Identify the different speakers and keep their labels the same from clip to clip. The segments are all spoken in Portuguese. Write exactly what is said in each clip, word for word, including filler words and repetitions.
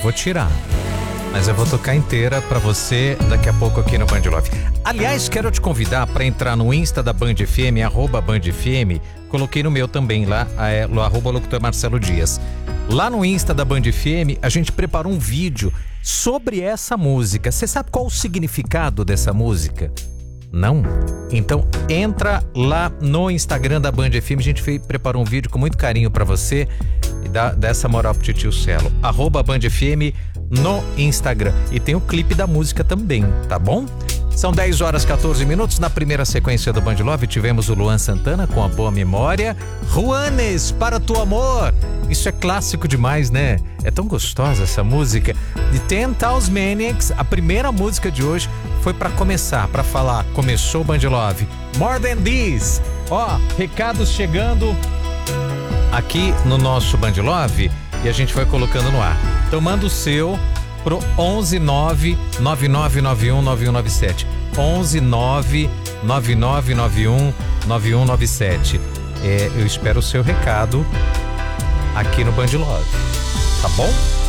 Speaker 1: vou tirar. Mas eu vou tocar inteira pra você daqui a pouco aqui no Band Love. Aliás, quero te convidar para entrar no Insta da Band F M, arroba Band F M. Coloquei no meu também lá, é, no arroba locutor Marcelo Dias. Lá no Insta da Band F M, a gente preparou um vídeo sobre essa música. Você sabe qual o significado dessa música? Não? Então entra lá no Instagram da Band F M, a gente fez, preparou um vídeo com muito carinho pra você e dá, dá essa moral pro titio Celo. Arroba Band F M no Instagram. E tem o clipe da música também, tá bom? São dez horas e quatorze minutos. Na primeira sequência do Band Love tivemos o Luan Santana com A Boa Memória. Juanes, Para Tu Amor. Isso é clássico demais, né? É tão gostosa essa música. De Ten Thousand Maniacs, a primeira música de hoje foi pra começar, pra falar. Começou o Band Love. More Than This. Ó, recados chegando aqui no nosso Band Love e a gente vai colocando no ar. Então manda o seu pro onze nove nove nove nove um nove um nove sete. onze nove nove nove nove um nove um nove sete. É, eu espero o seu recado aqui no Band Love, tá bom?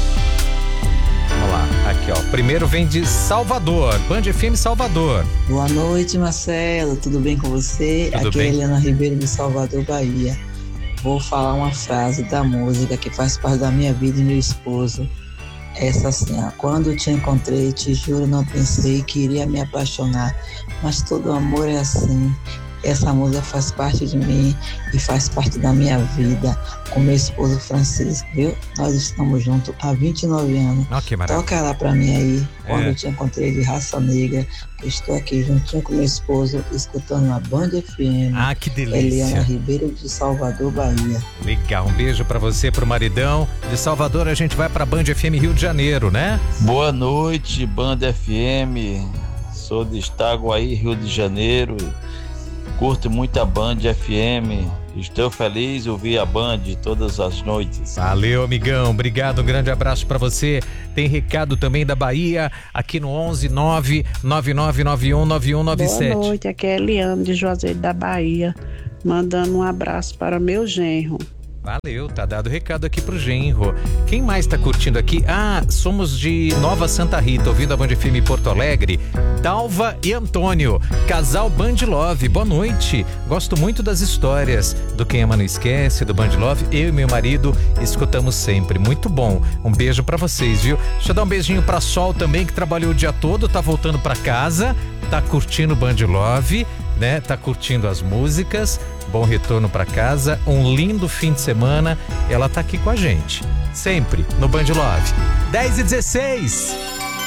Speaker 1: Vamos lá, aqui ó, primeiro vem de Salvador, Band F M Salvador.
Speaker 2: Boa noite, Marcelo, tudo bem com você?
Speaker 1: Tudo
Speaker 2: aqui
Speaker 1: bem?
Speaker 2: é Eliana Ribeiro de Salvador, Bahia. Vou falar uma frase da música que faz parte da minha vida e meu esposo. Essa assim, ó, quando te encontrei, te juro, não pensei que iria me apaixonar, mas todo amor é assim. Essa música faz parte de mim e faz parte da minha vida com meu esposo Francisco, viu? Nós estamos juntos há vinte e nove anos.
Speaker 1: Oh, que maravilha.
Speaker 2: Toca lá pra mim aí, quando
Speaker 1: É.
Speaker 2: eu te encontrei de Raça Negra, que eu estou aqui juntinho com meu esposo, escutando a Band F M.
Speaker 1: Ah, que delícia.
Speaker 2: Eliana Ribeiro de Salvador, Bahia.
Speaker 1: Legal, um beijo pra você, pro maridão. De Salvador a gente vai pra Band F M Rio de Janeiro, né?
Speaker 3: Boa noite, Band F M. Sou de Itaguaí, Rio de Janeiro. Curto muito a Band F M. Estou feliz de ouvir a Band todas as noites.
Speaker 1: Valeu, amigão. Obrigado. Um grande abraço pra você. Tem recado também da Bahia aqui no onze nove nove nove nove um nove um nove sete.
Speaker 4: Boa noite, aqui é Eliane de Juazeiro da Bahia, mandando um abraço para meu genro.
Speaker 1: Valeu, tá dado o recado aqui pro genro. Quem mais tá curtindo aqui? Ah, somos de Nova Santa Rita, ouvindo a Band F M Porto Alegre. Dalva e Antônio, casal Band Love, boa noite. Gosto muito das histórias do Quem Ama Não Esquece, do Band Love. Eu e meu marido escutamos sempre, muito bom. Um beijo pra vocês, viu? Deixa eu dar um beijinho pra Sol também, que trabalhou o dia todo, tá voltando pra casa, tá curtindo o Band Love, né? Tá curtindo as músicas. Bom retorno pra casa, um lindo fim de semana. Ela tá aqui com a gente, sempre no Band Love. dez e dezesseis.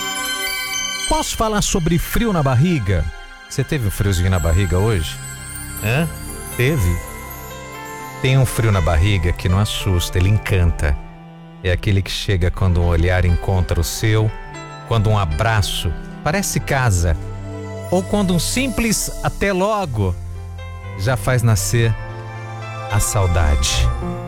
Speaker 1: Posso falar sobre frio na barriga? Você teve um friozinho na barriga hoje? Hã? Teve? Tem um frio na barriga que não assusta, ele encanta. É aquele que chega quando um olhar encontra o seu, quando um abraço parece casa, ou quando um simples até logo já faz nascer a saudade.